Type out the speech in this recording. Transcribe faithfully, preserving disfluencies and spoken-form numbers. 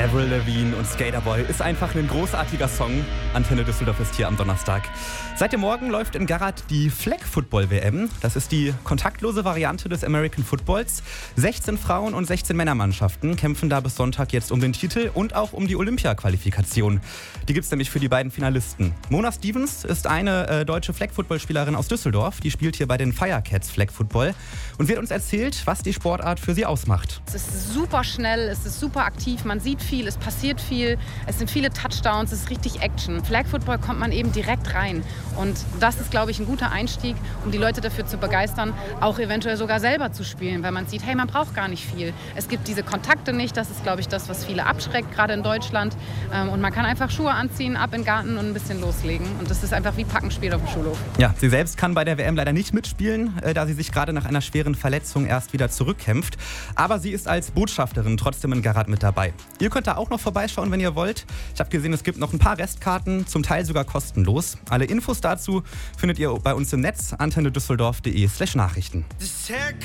Avril Lavigne und Skaterboy ist einfach ein großartiger Song. Antenne Düsseldorf ist hier am Donnerstag. Seit dem Morgen läuft in Garrard die Flag Football W M. Das ist die kontaktlose Variante des American Footballs. sechzehn Frauen- und sechzehn Männermannschaften kämpfen da bis Sonntag jetzt um den Titel und auch um die Olympia-Qualifikation. Die gibt es nämlich für die beiden Finalisten. Mona Stevens ist eine äh, deutsche Flag Football-Spielerin aus Düsseldorf. Die spielt hier bei den Firecats Flag Football und wird uns erzählt, was die Sportart für sie ausmacht. Es ist super schnell, es ist super aktiv, man sieht viel, es passiert viel, es sind viele Touchdowns, es ist richtig Action. Flag Football kommt man eben direkt rein und das ist, glaube ich, ein guter Einstieg, um die Leute dafür zu begeistern, auch eventuell sogar selber zu spielen, weil man sieht, hey, man braucht gar nicht viel. Es gibt diese Kontakte nicht, das ist, glaube ich, das, was viele abschreckt, gerade in Deutschland. Und man kann einfach Schuhe anziehen, ab in den Garten und ein bisschen loslegen und das ist einfach wie Packenspiel auf dem Schulhof. Ja, sie selbst kann bei der W M leider nicht mitspielen, da sie sich gerade nach einer schweren Verletzung erst wieder zurückkämpft. Aber sie ist als Botschafterin trotzdem in Garrard mit dabei. Ihr könnt da auch noch vorbeischauen, wenn ihr wollt. Ich habe gesehen, es gibt noch ein paar Restkarten, zum Teil sogar kostenlos. Alle Infos dazu findet ihr bei uns im Netz, antenne düsseldorf punkt de slash Nachrichten.